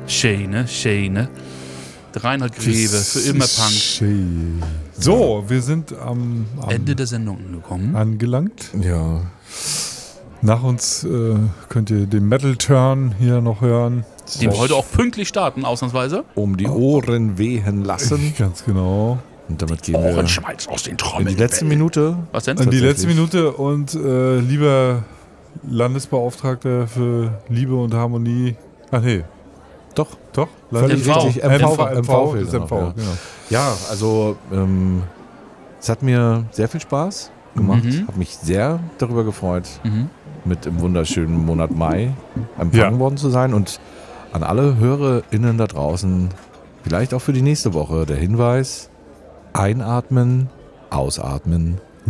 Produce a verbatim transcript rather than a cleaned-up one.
Schön, ne? Schön, ne? Der Reinhard Grebe, für immer Punk. Schön. So, wir sind am, am Ende der Sendung angekommen. angelangt. Ja. Nach uns äh, könnt ihr den Metal Turn hier noch hören. Den wir heute auch pünktlich starten, ausnahmsweise. Um die Ohren wehen lassen. Ganz genau. Und damit gehen wir Ohrenschmalz aus den in Trommeln. die letzte Minute. Was denn? An die letzte Minute und äh, lieber Landesbeauftragter für Liebe und Harmonie. Ach nee, Doch, doch. völlig M V. richtig. M V, M V, M V, fehlt das noch, M V, ja. genau. Ja, also ähm, es hat mir sehr viel Spaß gemacht. Mhm. Habe mich sehr darüber gefreut, Mhm. mit im wunderschönen Monat Mai empfangen Ja. worden zu sein. Und an alle HörerInnen da draußen, vielleicht auch für die nächste Woche, der Hinweis: Einatmen, ausatmen,